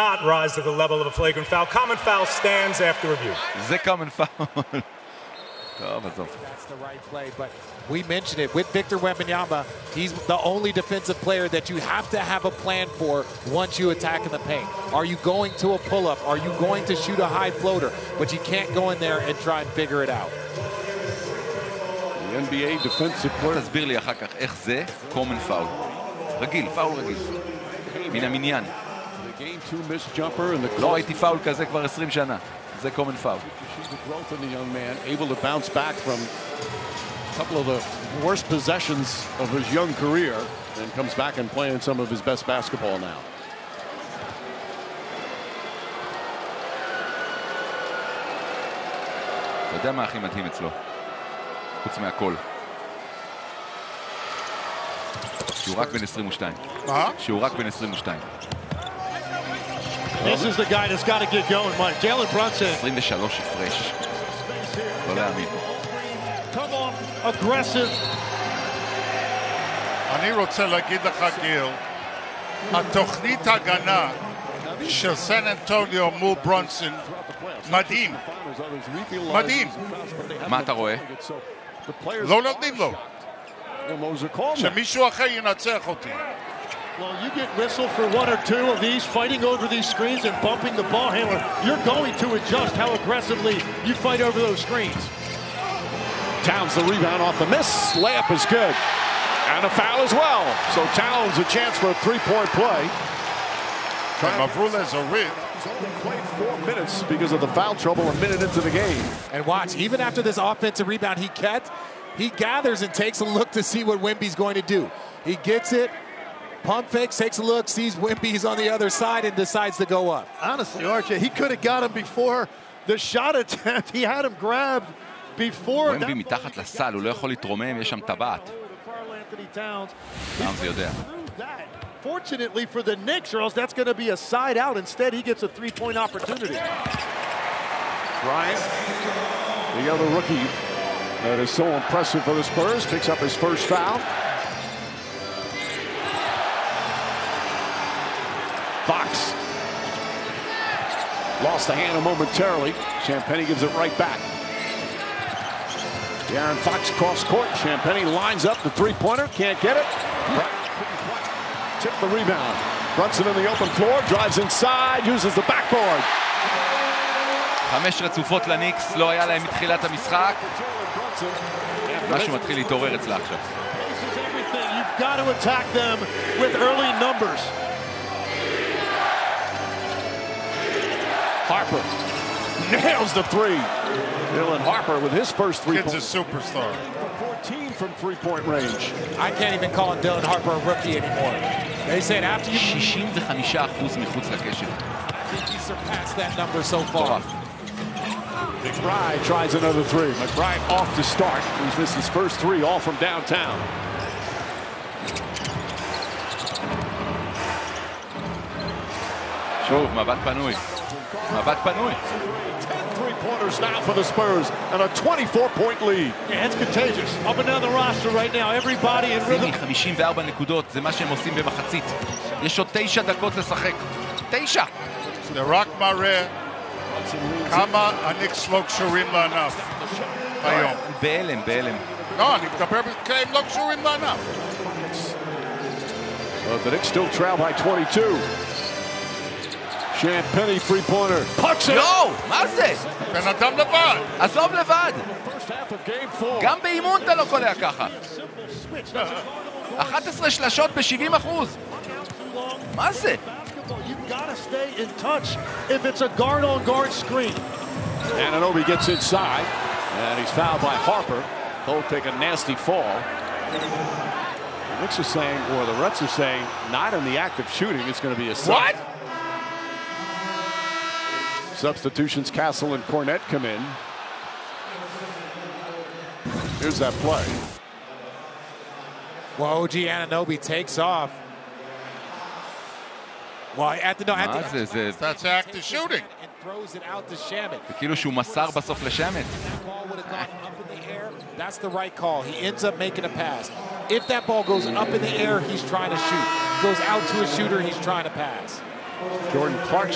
not rise to the level of a flagrant foul. Common foul stands after review. זה common foul. טוב, עזוב. That's the right play, but we mentioned it with Victor Wembanyama. He's the only defensive player that you have to have a plan for once you attack in the paint. Are you going to a pull-up? Are you going to shoot a high floater? But you can't go in there and try and figure it out. The NBA defensive player. תסביר לי אחר כך איך זה common foul. רגיל, פאול רגיל. מן המניין. לא ראיתי פאול כזה כבר 20 שנה. זה common foul. The growth in the young man, able to bounce back from a couple of the worst possessions of his young career, and comes back and playing some of his best basketball now. אתה יודע מה הכי מדהים אצלו? חוץ מהכל. שהוא רק בן 22. מה? שהוא רק בן 22. This is the guy that's got to get going, Mike. Jalen Brunson. 23 הפרש. לא להאמין. Come on, aggressive. אני רוצה להגיד לך, גיל, התוכנית הגנה של סן אנטוניו מול ברונסון מדהים. מדהים. מה אתה רואה? לא נותנים לו. שמישהו אחר ינצח אותי. Well, you get whistled for one or two of these, fighting over these screens and bumping the ball handler. You're going to adjust how aggressively you fight over those screens. Towns the rebound off the miss. Layup is good. And a foul as well. So Towns a chance for a three-point play. He's only played 4 minutes because of the foul trouble a minute into the game. And watch, even after this offensive rebound he gathers and takes a look to see what Wemby's going to do. He gets it, pump fakes, takes a look, sees Wemby's on the other side and decides to go up. Honestly, RJ, he could have got him before the shot attempt. He had him grabbed before. Wemby מתחת לסל, הוא לא יכול להתרומם, יש שם טבעת. זה יודע. Fortunately for the Knicks, or else that's going to be a side out. Instead, he gets a three-point opportunity. Bryant, the other rookie that is so impressive for the Spurs, picks up his first foul. Fox lost the handle momentarily. Champagnie gives it right back. De'Aaron Fox cross court. Champagnie lines up the three-pointer. Can't get it. Tip the rebound. Brunson in the open floor. Drives inside. Uses the backboard. 5 רצופות לניקס. לא היה להם מתחילת המשחק. משהו מתחיל להתעורר אצלה עכשיו. You've got to attack them with early numbers. Harper nails the three. Dylan Harper with his first three-point. Kid's a superstar. 14 from three-point range. I can't even call Dylan Harper a rookie anymore. They said after you... 65% מחוץ לקשת. I think he surpassed that number so far. McBride tries another three. McBride off to start. He's missed his first three, all from downtown. שוב, מבט פנוי. מבט פנוי. 10 three-pointers now for the Spurs and a 24-point lead. Yeah, it's contagious. Up and down the roster right now. Everybody in rhythm. 54 נקודות, זה מה שהם עושים במחצית. יש עוד 9 דקות לשחק. 9! זה רק מראה כמה הניקס לא קשורים לענף היום. בהלם, בהלם. לא, אני מדבר כי הם לא קשורים לענף. The Knicks still trail by 22. Champagnie three-pointer. Pucks it! לא! מה זה? בן אדם לבד. עזוב לבד! First half of game 4. גם באימון אתה לא קולע ככה. 11 שלשות ב-70%. מה זה? You've got to stay in touch if it's a guard-on-guard screen. Anunoby gets inside, and he's fouled by Harper. He'll take a nasty fall. The Knicks are saying, or the refs are saying, not in the act of shooting, it's going to be a sub. What? Substitutions, Castle and Cornette come in. Here's that play. Well, OG Anunoby takes off. Well, That's active shooting. And throws it out to Shamet. זה כאילו שהוא מסר בסוף לשמט. That ball would have gone up in the air. That's the right call. He ends up making a pass. If that ball goes up in the air, he's trying to shoot. Goes out to a shooter, he's trying to pass. Jordan Clarkson.